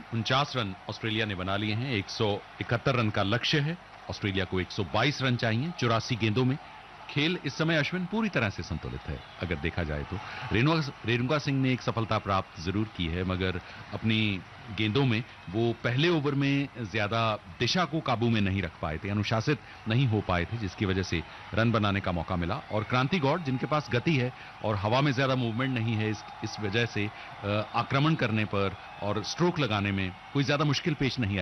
49 run Australia ने बना लिए हैं। 171 रन का लक्ष्य है। ऑस्ट्रेलिया को 122 रन चाहिए 84 गेंदों में। खेल इस समय अश्विन पूरी तरह से संतुलित है अगर देखा जाए तो। रेणुका सिंह ने एक सफलता प्राप्त जरूर की है, मगर अपनी गेंदों में वो पहले ओवर में ज्यादा दिशा को काबू में नहीं रख पाए थे, अनुशासित नहीं हो पाए थे, जिसकी वजह से रन बनाने का मौका मिला। और क्रांति गौड़ जिनके पास गति है और हवा में ज्यादा मूवमेंट नहीं है, इस वजह से आक्रमण करने पर और स्ट्रोक लगाने में कोई ज्यादा मुश्किल पेश नहीं आई।